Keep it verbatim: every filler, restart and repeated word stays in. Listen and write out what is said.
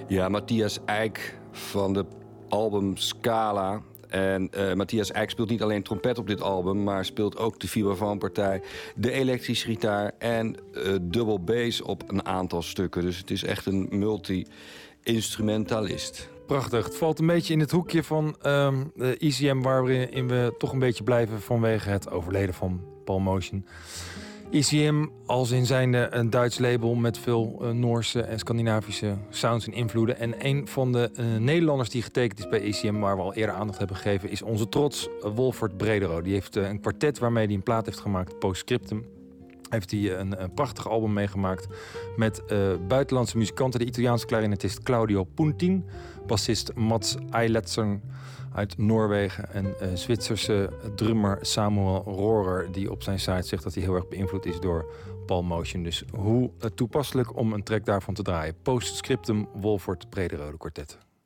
Ja, Matthias Eyck van de album Scala. En uh, Matthias Eyck speelt niet alleen trompet op dit album, maar speelt ook de vibrafoonpartij, de elektrische gitaar en uh, dubbel bass op een aantal stukken. Dus het is echt een multi-instrumentalist. Prachtig. Het valt een beetje in het hoekje van um, de E C M waarin we toch een beetje blijven vanwege het overleden van Paul Motian. E C M als in zijnde een Duits label met veel uh, Noorse en Scandinavische sounds en invloeden. En een van de uh, Nederlanders die getekend is bij E C M, waar we al eerder aandacht hebben gegeven, is onze trots uh, Wolfert Bredero. Die heeft uh, een kwartet waarmee hij een plaat heeft gemaakt, Postscriptum. Heeft hij uh, een, een prachtig album meegemaakt met uh, buitenlandse muzikanten. De Italiaanse klarinetist Claudio Puntin, bassist Mats Eilertsen uit Noorwegen en uh, Zwitserse drummer Samuel Rohrer, die op zijn site zegt dat hij heel erg beïnvloed is door Paul Motian. Dus hoe uh, toepasselijk om een track daarvan te draaien. Postscriptum, Wolfert Bredero, de kwartet.